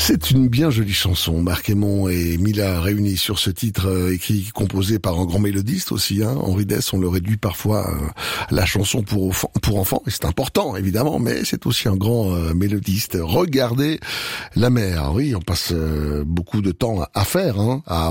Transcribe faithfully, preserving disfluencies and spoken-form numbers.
C'est une bien jolie chanson. Marc Aymon et Mila réunis sur ce titre euh, écrit, composé par un grand mélodiste aussi. Hein. Henri Dess, on le réduit parfois euh, la chanson pour, pour enfants, et c'est important évidemment, mais c'est aussi un grand euh, mélodiste. Regardez la mer. Oui, on passe euh, beaucoup de temps à faire, hein, à